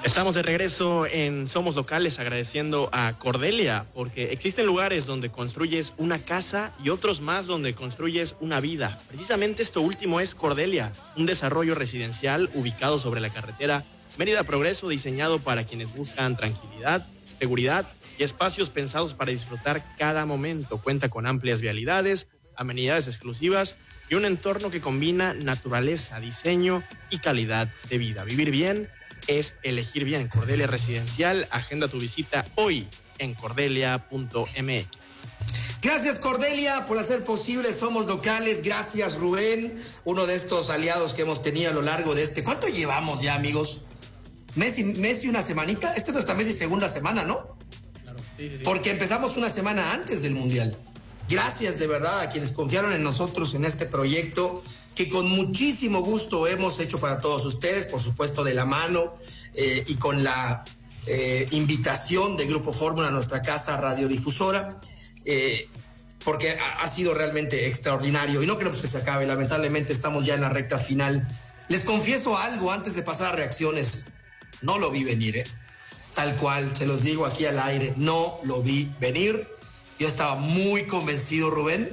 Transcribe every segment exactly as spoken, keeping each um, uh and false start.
Estamos de regreso en Somos Locales, agradeciendo a Cordelia, porque existen lugares donde construyes una casa y otros más donde construyes una vida. Precisamente esto último es Cordelia, un desarrollo residencial ubicado sobre la carretera Mérida Progreso, diseñado para quienes buscan tranquilidad, seguridad y espacios pensados para disfrutar cada momento. Cuenta con amplias vialidades, amenidades exclusivas y un entorno que combina naturaleza, diseño y calidad de vida. Vivir bien es elegir bien. Cordelia Residencial, agenda tu visita hoy en cordelia punto m x. Gracias, Cordelia, por hacer posible Somos Locales. Gracias, Rubén, uno de estos aliados que hemos tenido a lo largo de este... ¿Cuánto llevamos ya, amigos? ¿Mes y, mes y una semanita? Este es nuestra mes y segunda semana, ¿no? Claro, sí, sí, sí. Porque empezamos una semana antes del Mundial. Gracias de verdad a quienes confiaron en nosotros en este proyecto que con muchísimo gusto hemos hecho para todos ustedes, por supuesto de la mano eh, y con la eh, invitación de Grupo Fórmula a nuestra casa radiodifusora, eh, porque ha, ha sido realmente extraordinario y no queremos que se acabe. Lamentablemente estamos ya en la recta final. Les confieso algo antes de pasar a reacciones. No lo vi venir, ¿eh? Tal cual, se los digo aquí al aire, no lo vi venir. Yo estaba muy convencido, Rubén,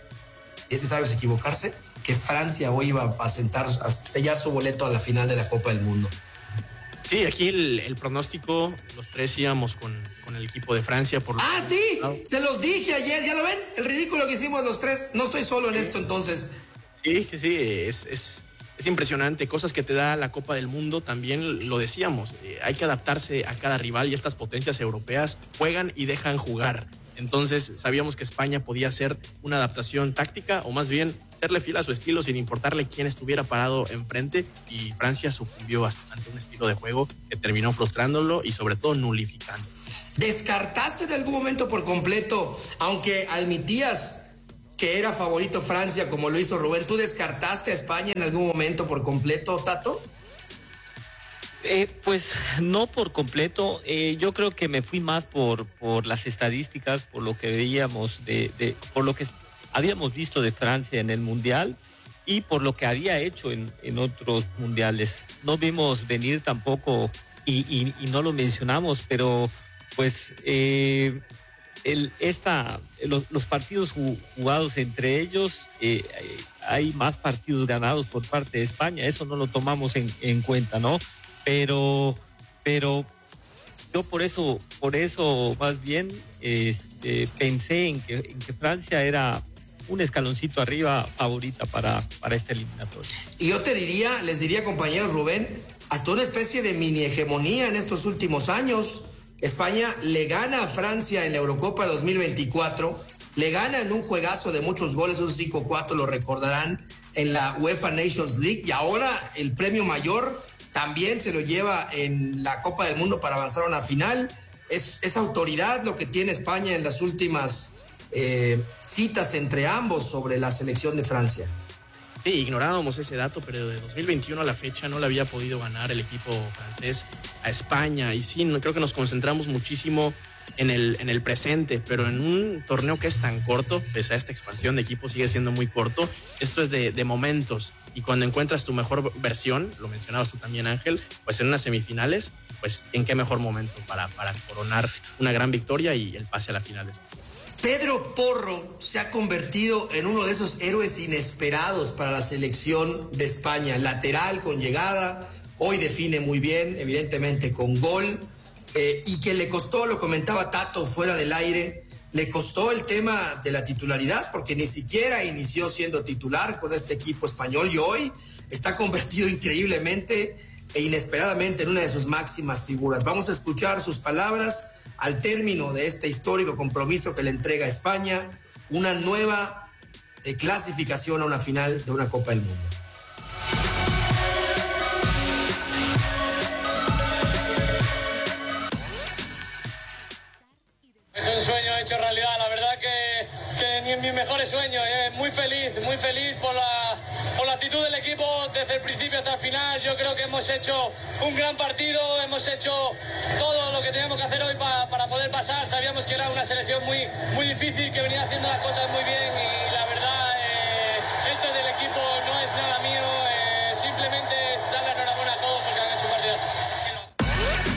y este sabes equivocarse, que Francia hoy iba a, sentar, a sellar su boleto a la final de la Copa del Mundo. Sí, aquí el, el pronóstico, los tres íbamos con, con el equipo de Francia. Por ¡Ah, sí! No. Se los dije ayer, ¿ya lo ven? El ridículo que hicimos los tres. No estoy solo en sí. esto, entonces. Sí, sí, sí, es, es, es impresionante. Cosas que te da la Copa del Mundo, también lo decíamos. Eh, hay que adaptarse a cada rival y estas potencias europeas juegan y dejan jugar. Entonces sabíamos que España podía hacer una adaptación táctica o más bien serle fiel a su estilo sin importarle quién estuviera parado enfrente, y Francia sucumbió ante un estilo de juego que terminó frustrándolo y sobre todo nulificando. ¿Descartaste en algún momento por completo, aunque admitías que era favorito Francia como lo hizo Rubén, tú descartaste a España en algún momento por completo, Tato? Eh, pues no por completo, eh, yo creo que me fui más por, por las estadísticas, por lo que veíamos, de, de, por lo que habíamos visto de Francia en el Mundial y por lo que había hecho en, en otros mundiales. No vimos venir tampoco, y, y, y no lo mencionamos, pero pues eh, el, esta, los, los partidos jugados entre ellos, eh, hay más partidos ganados por parte de España, eso no lo tomamos en, en cuenta, ¿no? Pero, pero yo por eso, por eso más bien este, pensé en que, en que Francia era un escaloncito arriba favorita para, para esta eliminatoria. Y yo te diría, les diría, compañeros, Rubén, hasta una especie de mini hegemonía en estos últimos años. España le gana a Francia en la Eurocopa dos mil veinticuatro, le gana en un juegazo de muchos goles, un cinco cuatro, lo recordarán, en la UEFA Nations League, y ahora el premio mayor también se lo lleva en la Copa del Mundo para avanzar a una final. Es, es autoridad lo que tiene España en las últimas eh, citas entre ambos sobre la selección de Francia. Sí, ignorábamos ese dato, pero de dos mil veintiuno a la fecha no le había podido ganar el equipo francés a España. Y sí, creo que nos concentramos muchísimo en el, en el presente, pero en un torneo que es tan corto, pese a esta expansión de equipos, sigue siendo muy corto. Esto es de, de momentos. Y cuando encuentras tu mejor versión, lo mencionabas tú también, Ángel, pues en unas semifinales, pues en qué mejor momento para, para coronar una gran victoria y el pase a la final. Pedro Porro se ha convertido en uno de esos héroes inesperados para la selección de España. Lateral con llegada, hoy define muy bien, evidentemente con gol, eh, y que le costó, lo comentaba Tato fuera del aire, le costó el tema de la titularidad, porque ni siquiera inició siendo titular con este equipo español y hoy está convertido increíblemente e inesperadamente en una de sus máximas figuras. Vamos a escuchar sus palabras al término de este histórico compromiso que le entrega a España, una nueva eh, clasificación a una final de una Copa del Mundo. Es un sueño hecho realidad, la verdad que, que ni en mis mejores sueños, eh. muy feliz, muy feliz por la, por la actitud del equipo desde el principio hasta el final. Yo creo que hemos hecho un gran partido, hemos hecho todo lo que teníamos que hacer hoy para, para poder pasar. Sabíamos que era una selección muy, muy difícil, que venía haciendo las cosas muy bien y la verdad, eh, esto del equipo no es nada mío, eh, simplemente es darle enhorabuena a todos porque han hecho un partido.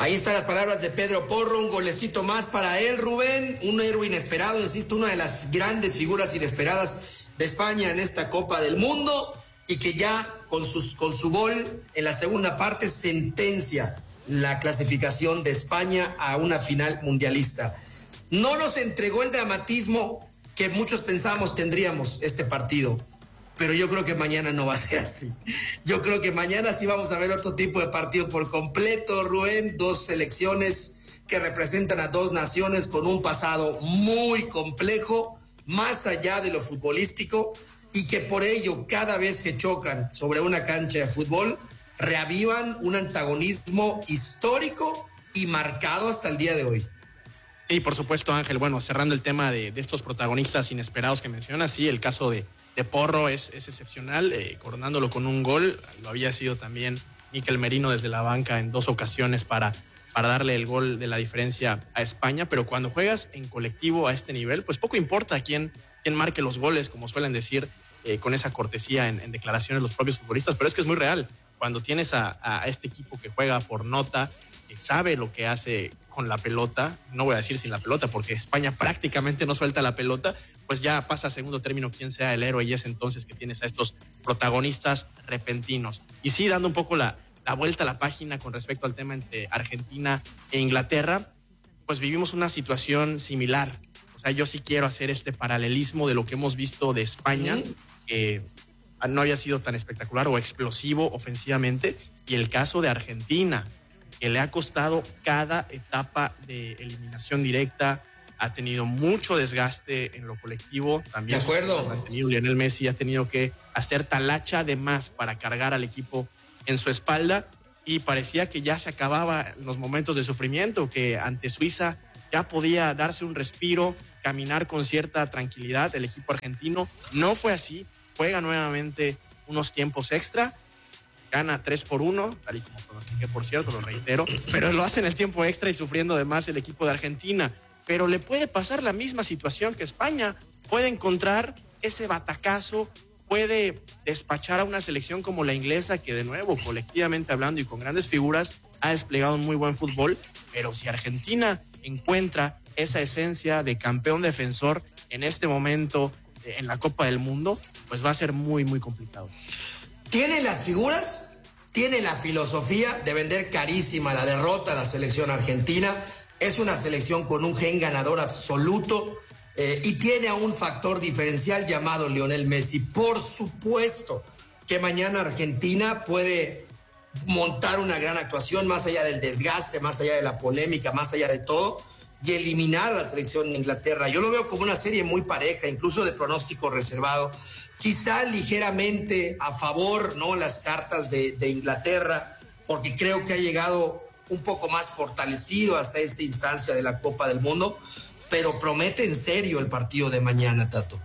Ahí están las palabras de Pedro Porro, un golecito más para él, Rubén, un héroe inesperado, insisto, una de las grandes figuras inesperadas de España en esta Copa del Mundo, y que ya con, sus, con su gol en la segunda parte sentencia la clasificación de España a una final mundialista. No nos entregó el dramatismo que muchos pensábamos tendríamos este partido, pero yo creo que mañana no va a ser así. Yo creo que mañana sí vamos a ver otro tipo de partido por completo, Rubén. Dos selecciones que representan a dos naciones con un pasado muy complejo, más allá de lo futbolístico, y que por ello cada vez que chocan sobre una cancha de fútbol reavivan un antagonismo histórico y marcado hasta el día de hoy. Sí, por supuesto, Ángel. Bueno, cerrando el tema de, de estos protagonistas inesperados que mencionas, sí, el caso de, de Porro es, es excepcional, eh, coronándolo con un gol. Lo había sido también Mikel Merino desde la banca en dos ocasiones para, para darle el gol de la diferencia a España, pero cuando juegas en colectivo a este nivel, pues poco importa quién, quién marque los goles, como suelen decir eh, con esa cortesía en, en declaraciones los propios futbolistas, pero es que es muy real. Cuando tienes a, a este equipo que juega por nota, que sabe lo que hace con la pelota, no voy a decir sin la pelota, porque España prácticamente no suelta la pelota, pues ya pasa a segundo término quién sea el héroe, y es entonces que tienes a estos protagonistas repentinos. Y sí, dando un poco la, la vuelta a la página con respecto al tema entre Argentina e Inglaterra, pues vivimos una situación similar. O sea, yo sí quiero hacer este paralelismo de lo que hemos visto de España, que eh, no había sido tan espectacular o explosivo ofensivamente, y el caso de Argentina, que le ha costado cada etapa de eliminación directa, ha tenido mucho desgaste en lo colectivo. También de acuerdo. Ha tenido Lionel Messi, ha tenido que hacer talacha de más para cargar al equipo en su espalda, y parecía que ya se acababa los momentos de sufrimiento, que ante Suiza ya podía darse un respiro, caminar con cierta tranquilidad el equipo argentino. No fue así, juega nuevamente unos tiempos extra, gana tres por uno, tal y como pronostiqué, por cierto, lo reitero, pero lo hace en el tiempo extra y sufriendo de más el equipo de Argentina. Pero le puede pasar la misma situación que España, puede encontrar ese batacazo, puede despachar a una selección como la inglesa, que de nuevo, colectivamente hablando y con grandes figuras, ha desplegado un muy buen fútbol. Pero si Argentina encuentra esa esencia de campeón defensor en este momento en la Copa del Mundo, pues va a ser muy, muy complicado. Tiene las figuras, tiene la filosofía de vender carísima la derrota a la selección argentina. Es una selección con un gen ganador absoluto, eh, y tiene a un factor diferencial llamado Lionel Messi. Por supuesto que mañana Argentina puede montar una gran actuación, más allá del desgaste, más allá de la polémica, más allá de todo, y eliminar a la selección de Inglaterra. Yo lo veo como una serie muy pareja, incluso de pronóstico reservado. Quizá ligeramente a favor, ¿no?, las cartas de, de Inglaterra, porque creo que ha llegado un poco más fortalecido hasta esta instancia de la Copa del Mundo, pero promete en serio el partido de mañana, Tato.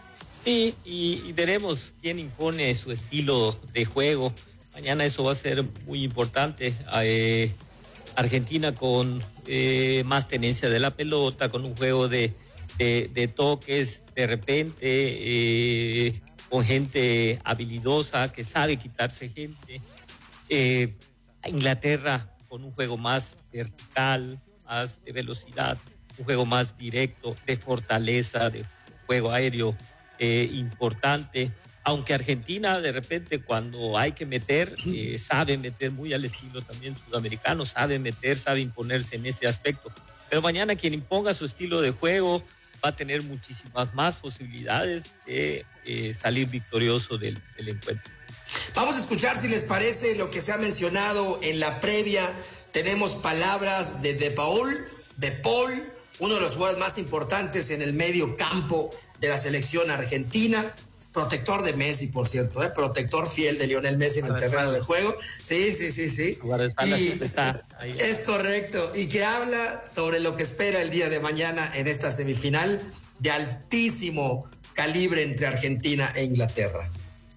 Sí, y, y veremos quién impone su estilo de juego. Mañana eso va a ser muy importante. Eh, Argentina con eh, más tenencia de la pelota, con un juego de, de, de toques de repente, eh, con gente habilidosa que sabe quitarse gente. Eh, Inglaterra con un juego más vertical, más de velocidad, un juego más directo, de fortaleza, de juego aéreo eh, importante. Aunque Argentina de repente cuando hay que meter, eh, sabe meter muy al estilo también sudamericano, sabe meter, sabe imponerse en ese aspecto. Pero mañana quien imponga su estilo de juego va a tener muchísimas más posibilidades de eh, salir victorioso del, del encuentro. Vamos a escuchar, si les parece, lo que se ha mencionado en la previa. Tenemos palabras de De Paul, de Paul, uno de los jugadores más importantes en el medio campo de la selección argentina. Protector de Messi, por cierto, ¿eh? Protector fiel de Lionel Messi en el terreno de juego. Sí, sí, sí, sí. Y es correcto. Y que habla sobre lo que espera el día de mañana en esta semifinal de altísimo calibre entre Argentina e Inglaterra.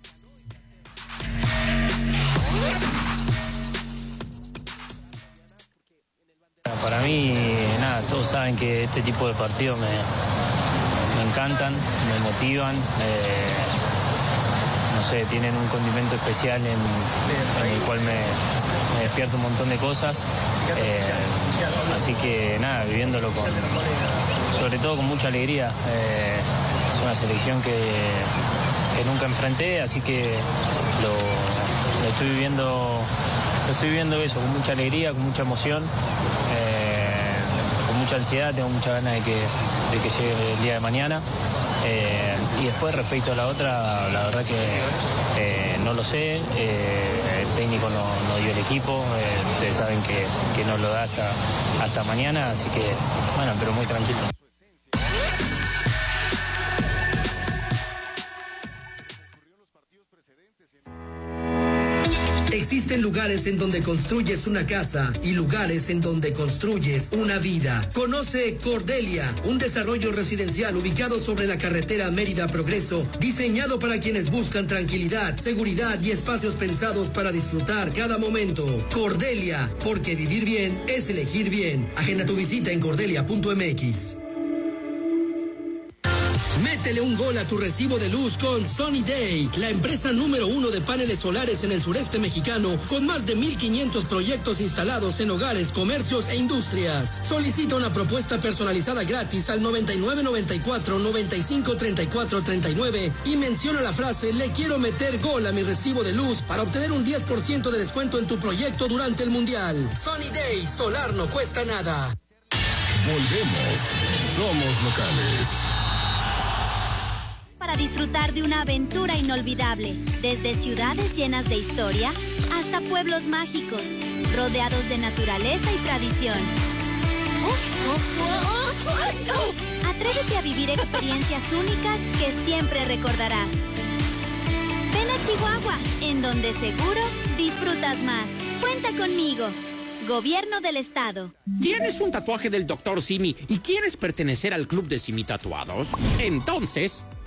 Para mí, nada, todos saben que este tipo de partidos me, me encantan, me motivan. Eh, sé, tienen un condimento especial en, en el cual me, me despierta un montón de cosas. Eh, así que nada, viviéndolo con, sobre todo con mucha alegría. Eh, es una selección que, que nunca enfrenté, así que lo, lo estoy viviendo, lo estoy viviendo eso, con mucha alegría, con mucha emoción. Eh, con mucha ansiedad, tengo mucha ganas de que, de que llegue el día de mañana. Eh, y después respecto a la otra, la verdad que eh, no lo sé, eh, el técnico no, no dio el equipo, eh, ustedes saben que, que no lo da hasta, hasta mañana, así que bueno, pero muy tranquilo. Existen lugares en donde construyes una casa y lugares en donde construyes una vida. Conoce Cordelia, un desarrollo residencial ubicado sobre la carretera Mérida Progreso, diseñado para quienes buscan tranquilidad, seguridad y espacios pensados para disfrutar cada momento. Cordelia, porque vivir bien es elegir bien. Agenda tu visita en cordelia punto m x. Métele un gol a tu recibo de luz con Sunny Day, la empresa número uno de paneles solares en el sureste mexicano, con más de mil quinientos proyectos instalados en hogares, comercios e industrias. Solicita una propuesta personalizada gratis al noventa y nueve noventa y cuatro noventa y cinco treinta y cuatro treinta y nueve y menciona la frase "le quiero meter gol a mi recibo de luz" para obtener un diez por ciento de descuento en tu proyecto durante el Mundial. Sunny Day, solar no cuesta nada. Volvemos, somos locales. Para disfrutar de una aventura inolvidable, desde ciudades llenas de historia hasta pueblos mágicos, rodeados de naturaleza y tradición. Atrévete a vivir experiencias únicas que siempre recordarás. Ven a Chihuahua, en donde seguro disfrutas más. Cuenta conmigo. Gobierno del Estado. ¿Tienes un tatuaje del doctor Simi y quieres pertenecer al club de Simi Tatuados? Entonces,